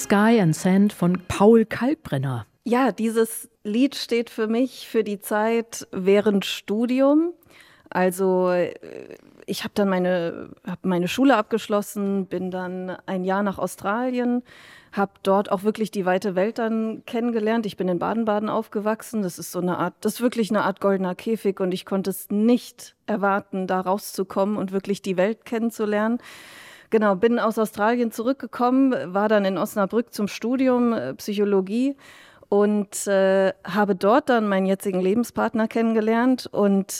Sky and Sand von Paul Kalkbrenner. Ja, dieses Lied steht für mich für die Zeit während Studium. Also ich habe dann meine Schule abgeschlossen, bin dann ein Jahr nach Australien, habe dort auch wirklich die weite Welt dann kennengelernt. Ich bin in Baden-Baden aufgewachsen. Das ist wirklich eine Art goldener Käfig und ich konnte es nicht erwarten, da rauszukommen und wirklich die Welt kennenzulernen. Genau, bin aus Australien zurückgekommen, war dann in Osnabrück zum Studium Psychologie und habe dort dann meinen jetzigen Lebenspartner kennengelernt und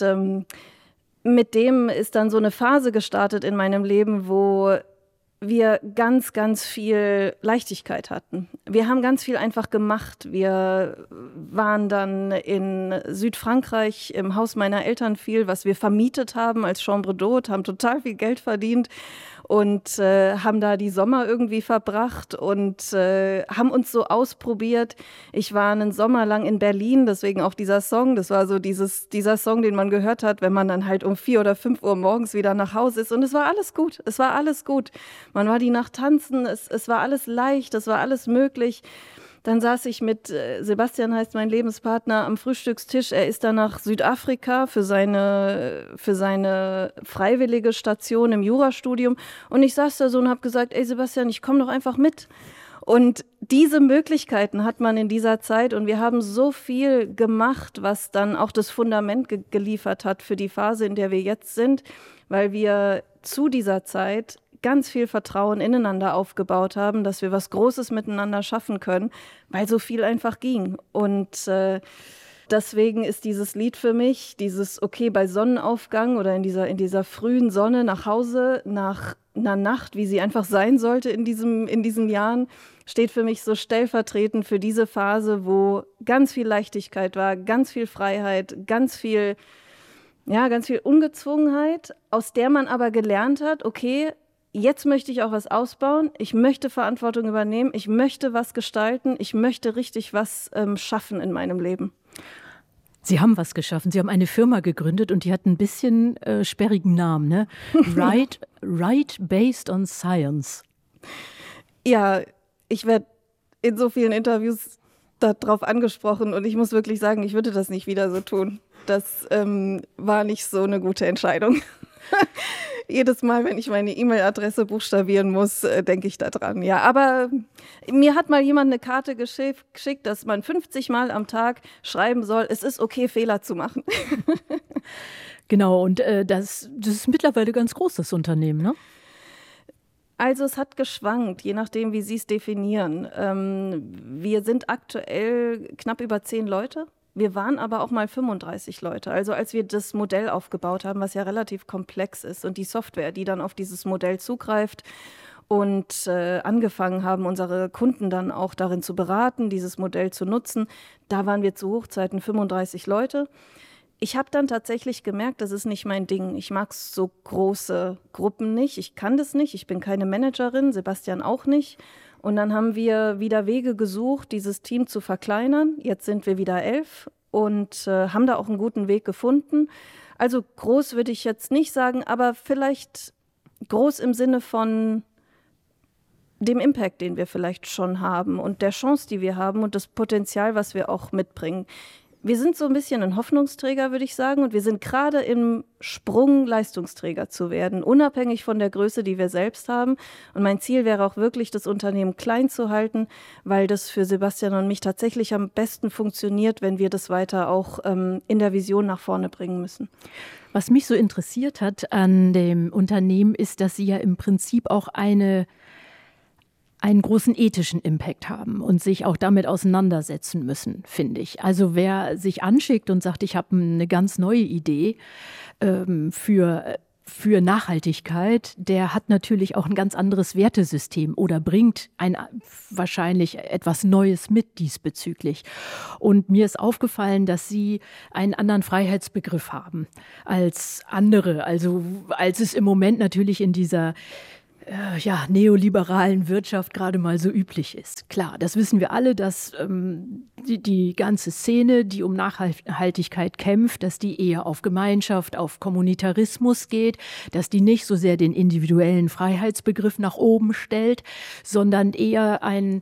mit dem ist dann so eine Phase gestartet in meinem Leben, wo wir ganz, ganz viel Leichtigkeit hatten. Wir haben ganz viel einfach gemacht. Wir waren dann in Südfrankreich im Haus meiner Eltern viel, was wir vermietet haben als Chambre d'Hôte, haben total viel Geld verdient und haben da die Sommer irgendwie verbracht und haben uns so ausprobiert. Ich war einen Sommer lang in Berlin, deswegen auch dieser Song. Das war so dieser Song, den man gehört hat, wenn man dann halt um 4 oder 5 Uhr morgens wieder nach Hause ist. Und es war alles gut. Es war alles gut. Man war die Nacht tanzen, es war alles leicht, es war alles möglich. Dann saß ich mit Sebastian, heißt mein Lebenspartner, am Frühstückstisch. Er ist dann nach Südafrika für seine freiwillige Station im Jurastudium. Und ich saß da so und habe gesagt, ey Sebastian, ich komme doch einfach mit. Und diese Möglichkeiten hat man in dieser Zeit und wir haben so viel gemacht, was dann auch das Fundament geliefert hat für die Phase, in der wir jetzt sind, weil wir zu dieser Zeit ganz viel Vertrauen ineinander aufgebaut haben, dass wir was Großes miteinander schaffen können, weil so viel einfach ging. Und deswegen ist dieses Lied für mich, dieses okay bei Sonnenaufgang oder in dieser frühen Sonne nach Hause, nach einer Nacht, wie sie einfach sein sollte in diesen Jahren, steht für mich so stellvertretend für diese Phase, wo ganz viel Leichtigkeit war, ganz viel Freiheit, ganz viel Ungezwungenheit, aus der man aber gelernt hat, okay, jetzt möchte ich auch was ausbauen, ich möchte Verantwortung übernehmen, ich möchte was gestalten, ich möchte richtig was schaffen in meinem Leben. Sie haben was geschaffen. Sie haben eine Firma gegründet und die hat ein bisschen sperrigen Namen, ne? Right Based on Science. Ja, ich werde in so vielen Interviews darauf angesprochen und ich muss wirklich sagen, ich würde das nicht wieder so tun. Das war nicht so eine gute Entscheidung. Jedes Mal, wenn ich meine E-Mail-Adresse buchstabieren muss, denke ich da dran. Ja, aber mir hat mal jemand eine Karte geschickt, dass man 50 Mal am Tag schreiben soll, es ist okay, Fehler zu machen. Genau, und das ist mittlerweile ganz groß, das Unternehmen, ne? Also es hat geschwankt, je nachdem, wie Sie es definieren. Wir sind aktuell knapp über 10 Leute. Wir waren aber auch mal 35 Leute. Also als wir das Modell aufgebaut haben, was ja relativ komplex ist und die Software, die dann auf dieses Modell zugreift und angefangen haben, unsere Kunden dann auch darin zu beraten, dieses Modell zu nutzen, da waren wir zu Hochzeiten 35 Leute. Ich habe dann tatsächlich gemerkt, das ist nicht mein Ding. Ich mag so große Gruppen nicht. Ich kann das nicht. Ich bin keine Managerin, Sebastian auch nicht. Und dann haben wir wieder Wege gesucht, dieses Team zu verkleinern. Jetzt sind wir wieder 11 und haben da auch einen guten Weg gefunden. Also groß würde ich jetzt nicht sagen, aber vielleicht groß im Sinne von dem Impact, den wir vielleicht schon haben und der Chance, die wir haben und das Potenzial, was wir auch mitbringen. Wir sind so ein bisschen ein Hoffnungsträger, würde ich sagen, und wir sind gerade im Sprung, Leistungsträger zu werden, unabhängig von der Größe, die wir selbst haben. Und mein Ziel wäre auch wirklich, das Unternehmen klein zu halten, weil das für Sebastian und mich tatsächlich am besten funktioniert, wenn wir das weiter auch in der Vision nach vorne bringen müssen. Was mich so interessiert hat an dem Unternehmen ist, dass Sie ja im Prinzip auch einen großen ethischen Impact haben und sich auch damit auseinandersetzen müssen, finde ich. Also wer sich anschickt und sagt, ich habe eine ganz neue Idee für Nachhaltigkeit, der hat natürlich auch ein ganz anderes Wertesystem oder bringt wahrscheinlich etwas Neues mit diesbezüglich. Und mir ist aufgefallen, dass Sie einen anderen Freiheitsbegriff haben als andere. Also als es im Moment natürlich in dieser neoliberalen Wirtschaft gerade mal so üblich ist. Klar, das wissen wir alle, dass die ganze Szene, die um Nachhaltigkeit kämpft, dass die eher auf Gemeinschaft, auf Kommunitarismus geht, dass die nicht so sehr den individuellen Freiheitsbegriff nach oben stellt, sondern eher ein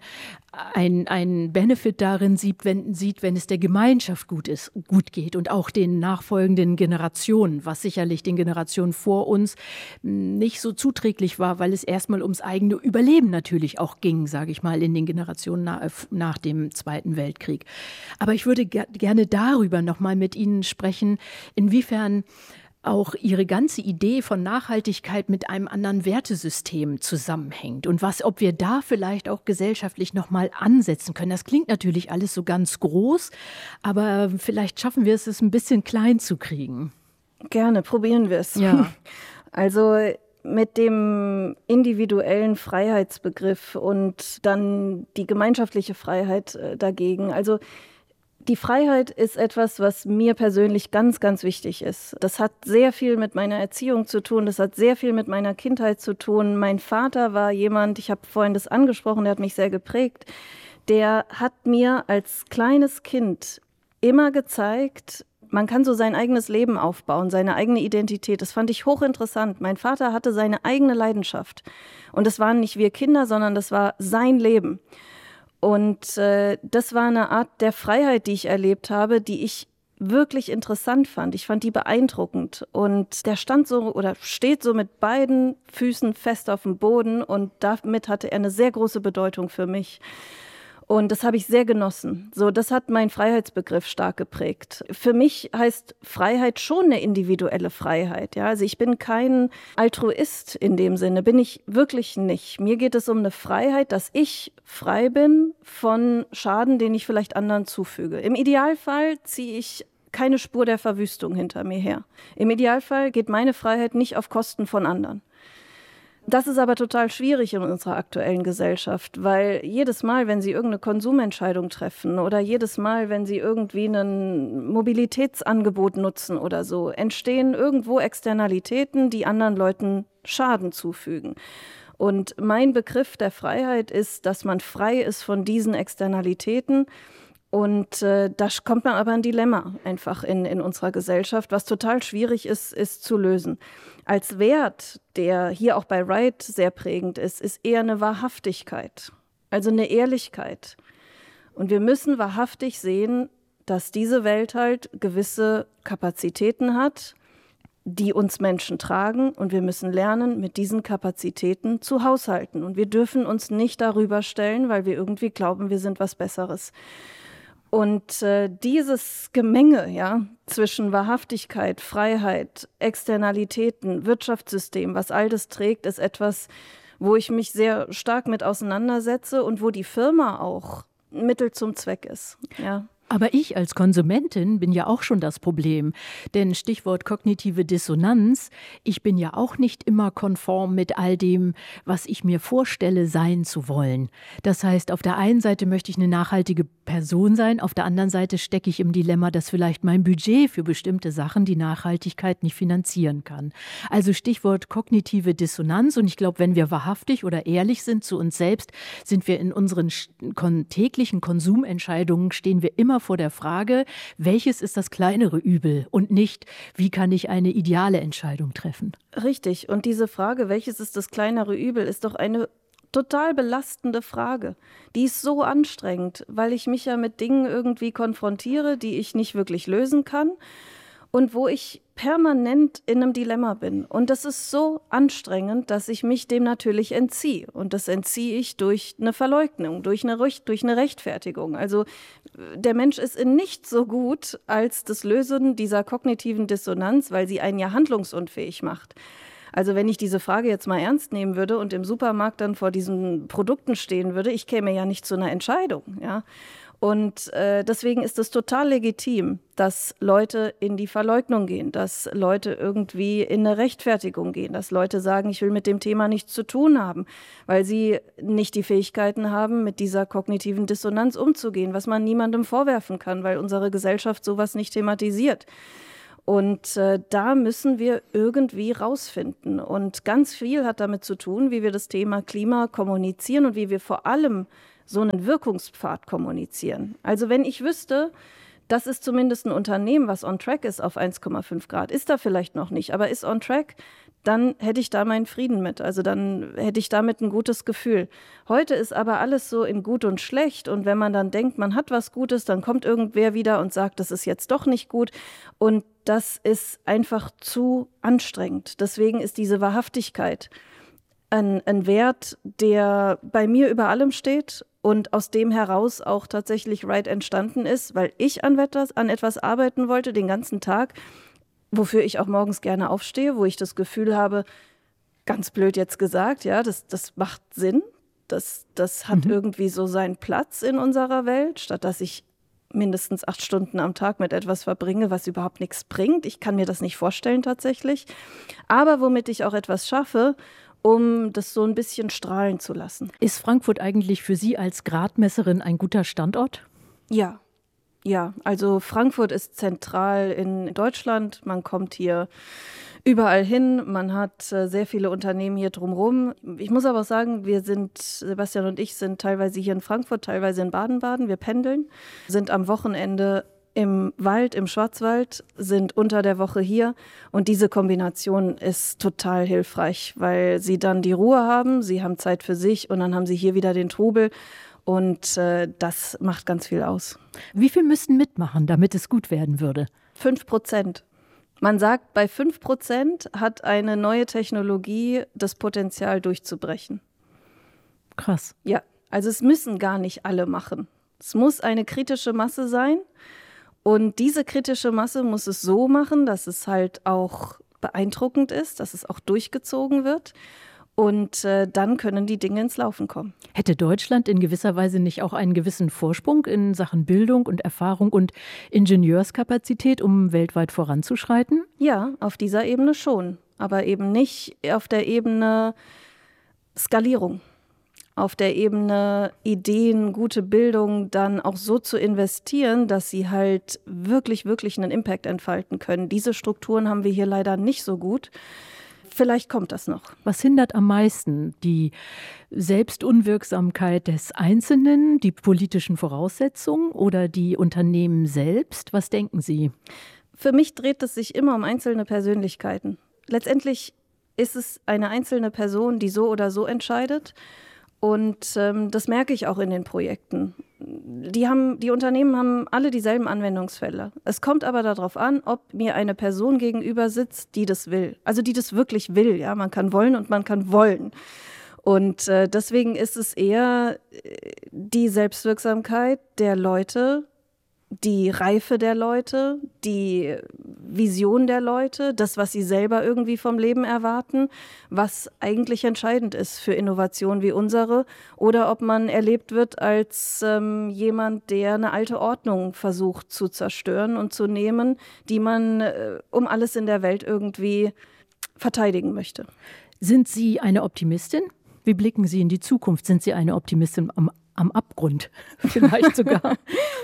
Benefit darin sieht, wenn es der Gemeinschaft gut geht und auch den nachfolgenden Generationen, was sicherlich den Generationen vor uns nicht so zuträglich war, weil es erstmal ums eigene Überleben natürlich auch ging, sage ich mal, in den Generationen nach dem Zweiten Weltkrieg. Aber ich würde gerne darüber nochmal mit Ihnen sprechen, inwiefern auch Ihre ganze Idee von Nachhaltigkeit mit einem anderen Wertesystem zusammenhängt und ob wir da vielleicht auch gesellschaftlich nochmal ansetzen können. Das klingt natürlich alles so ganz groß, aber vielleicht schaffen wir es ein bisschen klein zu kriegen. Gerne, probieren wir es. Ja. Also mit dem individuellen Freiheitsbegriff und dann die gemeinschaftliche Freiheit dagegen. Also die Freiheit ist etwas, was mir persönlich ganz, ganz wichtig ist. Das hat sehr viel mit meiner Erziehung zu tun, das hat sehr viel mit meiner Kindheit zu tun. Mein Vater war jemand, ich habe vorhin das angesprochen, der hat mich sehr geprägt, der hat mir als kleines Kind immer gezeigt, man kann so sein eigenes Leben aufbauen, seine eigene Identität. Das fand ich hochinteressant. Mein Vater hatte seine eigene Leidenschaft. Und das waren nicht wir Kinder, sondern das war sein Leben. Und das war eine Art der Freiheit, die ich erlebt habe, die ich wirklich interessant fand. Ich fand die beeindruckend. Und der steht so mit beiden Füßen fest auf dem Boden. Und damit hatte er eine sehr große Bedeutung für mich. Und das habe ich sehr genossen. So, das hat meinen Freiheitsbegriff stark geprägt. Für mich heißt Freiheit schon eine individuelle Freiheit. Ja? Also ich bin kein Altruist in dem Sinne, bin ich wirklich nicht. Mir geht es um eine Freiheit, dass ich frei bin von Schaden, den ich vielleicht anderen zufüge. Im Idealfall ziehe ich keine Spur der Verwüstung hinter mir her. Im Idealfall geht meine Freiheit nicht auf Kosten von anderen. Das ist aber total schwierig in unserer aktuellen Gesellschaft, weil jedes Mal, wenn Sie irgendeine Konsumentscheidung treffen oder jedes Mal, wenn Sie irgendwie ein Mobilitätsangebot nutzen oder so, entstehen irgendwo Externalitäten, die anderen Leuten Schaden zufügen. Und mein Begriff der Freiheit ist, dass man frei ist von diesen Externalitäten. Und da kommt man aber ein Dilemma einfach in unserer Gesellschaft, was total schwierig ist zu lösen. Als Wert, der hier auch bei Wright sehr prägend ist eher eine Wahrhaftigkeit, also eine Ehrlichkeit. Und wir müssen wahrhaftig sehen, dass diese Welt halt gewisse Kapazitäten hat, die uns Menschen tragen. Und wir müssen lernen, mit diesen Kapazitäten zu haushalten. Und wir dürfen uns nicht darüber stellen, weil wir irgendwie glauben, wir sind was Besseres. Und dieses Gemenge zwischen Wahrhaftigkeit, Freiheit, Externalitäten, Wirtschaftssystem, was all das trägt, ist etwas, wo ich mich sehr stark mit auseinandersetze und wo die Firma auch Mittel zum Zweck ist. Ja. Aber ich als Konsumentin bin ja auch schon das Problem. Denn Stichwort kognitive Dissonanz, ich bin ja auch nicht immer konform mit all dem, was ich mir vorstelle, sein zu wollen. Das heißt, auf der einen Seite möchte ich eine nachhaltige Person sein, auf der anderen Seite stecke ich im Dilemma, dass vielleicht mein Budget für bestimmte Sachen die Nachhaltigkeit nicht finanzieren kann. Also Stichwort kognitive Dissonanz. Und ich glaube, wenn wir wahrhaftig oder ehrlich sind zu uns selbst, sind wir in unseren täglichen Konsumentscheidungen, stehen wir immer vor der Frage, welches ist das kleinere Übel und nicht, wie kann ich eine ideale Entscheidung treffen? Richtig. Und diese Frage, welches ist das kleinere Übel, ist doch eine total belastende Frage. Die ist so anstrengend, weil ich mich ja mit Dingen irgendwie konfrontiere, die ich nicht wirklich lösen kann und wo ich permanent in einem Dilemma bin. Und das ist so anstrengend, dass ich mich dem natürlich entziehe. Und das entziehe ich durch eine Verleugnung, durch eine Rechtfertigung. Also der Mensch ist in nichts so gut als das Lösen dieser kognitiven Dissonanz, weil sie einen ja handlungsunfähig macht. Also wenn ich diese Frage jetzt mal ernst nehmen würde und im Supermarkt dann vor diesen Produkten stehen würde, ich käme ja nicht zu einer Entscheidung, ja. Und deswegen ist es total legitim, dass Leute in die Verleugnung gehen, dass Leute irgendwie in eine Rechtfertigung gehen, dass Leute sagen, ich will mit dem Thema nichts zu tun haben, weil sie nicht die Fähigkeiten haben, mit dieser kognitiven Dissonanz umzugehen, was man niemandem vorwerfen kann, weil unsere Gesellschaft sowas nicht thematisiert. Und da müssen wir irgendwie rausfinden. Und ganz viel hat damit zu tun, wie wir das Thema Klima kommunizieren und wie wir vor allem so einen Wirkungspfad kommunizieren. Also wenn ich wüsste, das ist zumindest ein Unternehmen, was on track ist auf 1,5 Grad, ist da vielleicht noch nicht, aber ist on track, dann hätte ich da meinen Frieden mit. Also dann hätte ich damit ein gutes Gefühl. Heute ist aber alles so in gut und schlecht. Und wenn man dann denkt, man hat was Gutes, dann kommt irgendwer wieder und sagt, das ist jetzt doch nicht gut. Und das ist einfach zu anstrengend. Deswegen ist diese Wahrhaftigkeit ein Wert, der bei mir über allem steht und aus dem heraus auch tatsächlich Right entstanden ist, weil ich an etwas arbeiten wollte den ganzen Tag, wofür ich auch morgens gerne aufstehe, wo ich das Gefühl habe, ganz blöd jetzt gesagt, ja, das macht Sinn, das hat irgendwie so seinen Platz in unserer Welt, statt dass ich mindestens 8 Stunden am Tag mit etwas verbringe, was überhaupt nichts bringt. Ich kann mir das nicht vorstellen tatsächlich, aber womit ich auch etwas schaffe, um das so ein bisschen strahlen zu lassen. Ist Frankfurt eigentlich für Sie als Gradmesserin ein guter Standort? Ja, also Frankfurt ist zentral in Deutschland. Man kommt hier überall hin. Man hat sehr viele Unternehmen hier drumherum. Ich muss aber auch sagen, Sebastian und ich sind teilweise hier in Frankfurt, teilweise in Baden-Baden. Wir pendeln, sind am Wochenende im Wald, im Schwarzwald, sind unter der Woche hier. Und diese Kombination ist total hilfreich, weil sie dann die Ruhe haben, sie haben Zeit für sich und dann haben sie hier wieder den Trubel. Und das macht ganz viel aus. Wie viel müssten mitmachen, damit es gut werden würde? 5%. Man sagt, bei 5% hat eine neue Technologie das Potenzial durchzubrechen. Krass. Ja, also es müssen gar nicht alle machen. Es muss eine kritische Masse sein. Und diese kritische Masse muss es so machen, dass es halt auch beeindruckend ist, dass es auch durchgezogen wird. Und dann können die Dinge ins Laufen kommen. Hätte Deutschland in gewisser Weise nicht auch einen gewissen Vorsprung in Sachen Bildung und Erfahrung und Ingenieurskapazität, um weltweit voranzuschreiten? Ja, auf dieser Ebene schon, aber eben nicht auf der Ebene Skalierung. Auf der Ebene Ideen, gute Bildung dann auch so zu investieren, dass sie halt wirklich, wirklich einen Impact entfalten können. Diese Strukturen haben wir hier leider nicht so gut. Vielleicht kommt das noch. Was hindert am meisten? Die Selbstunwirksamkeit des Einzelnen, die politischen Voraussetzungen oder die Unternehmen selbst? Was denken Sie? Für mich dreht es sich immer um einzelne Persönlichkeiten. Letztendlich ist es eine einzelne Person, die so oder so entscheidet. Und das merke ich auch in den Projekten. Die Unternehmen haben alle dieselben Anwendungsfälle. Es kommt aber darauf an, ob mir eine Person gegenüber sitzt, die das will. Also die das wirklich will. Ja? Man kann wollen und man kann wollen. Und deswegen ist es eher die Selbstwirksamkeit der Leute, die Reife der Leute, die Vision der Leute, das, was sie selber irgendwie vom Leben erwarten, was eigentlich entscheidend ist für Innovationen wie unsere, oder ob man erlebt wird als jemand, der eine alte Ordnung versucht zu zerstören und zu nehmen, die man um alles in der Welt irgendwie verteidigen möchte. Sind Sie eine Optimistin? Wie blicken Sie in die Zukunft? Sind Sie eine Optimistin am Abgrund vielleicht sogar?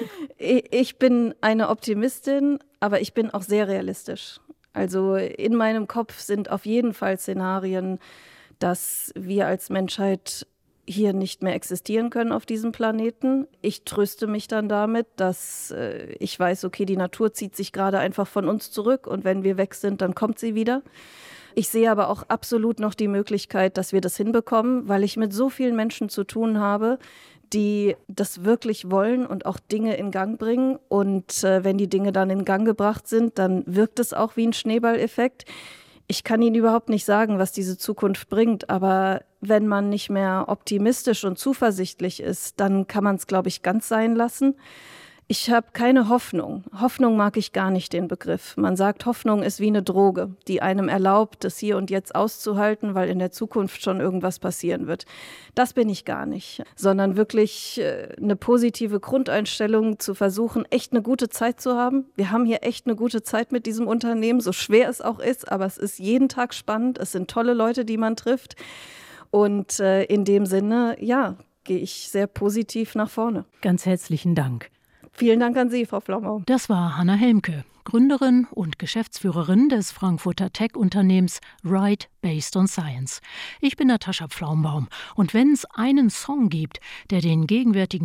Ich bin eine Optimistin, aber ich bin auch sehr realistisch. Also in meinem Kopf sind auf jeden Fall Szenarien, dass wir als Menschheit hier nicht mehr existieren können auf diesem Planeten. Ich tröste mich dann damit, dass ich weiß, okay, die Natur zieht sich gerade einfach von uns zurück und wenn wir weg sind, dann kommt sie wieder. Ich sehe aber auch absolut noch die Möglichkeit, dass wir das hinbekommen, weil ich mit so vielen Menschen zu tun habe, die das wirklich wollen und auch Dinge in Gang bringen. Und wenn die Dinge dann in Gang gebracht sind, dann wirkt es auch wie ein Schneeballeffekt. Ich kann Ihnen überhaupt nicht sagen, was diese Zukunft bringt, aber wenn man nicht mehr optimistisch und zuversichtlich ist, dann kann man es, glaube ich, ganz sein lassen. Ich habe keine Hoffnung. Hoffnung mag ich gar nicht, den Begriff. Man sagt, Hoffnung ist wie eine Droge, die einem erlaubt, das hier und jetzt auszuhalten, weil in der Zukunft schon irgendwas passieren wird. Das bin ich gar nicht, sondern wirklich eine positive Grundeinstellung zu versuchen, echt eine gute Zeit zu haben. Wir haben hier echt eine gute Zeit mit diesem Unternehmen, so schwer es auch ist, aber es ist jeden Tag spannend. Es sind tolle Leute, die man trifft. Und in dem Sinne, ja, gehe ich sehr positiv nach vorne. Ganz herzlichen Dank. Vielen Dank an Sie, Frau Pflaumbaum. Das war Hannah Helmke, Gründerin und Geschäftsführerin des Frankfurter Tech-Unternehmens Right Based on Science. Ich bin Natascha Pflaumbaum und wenn es einen Song gibt, der den gegenwärtigen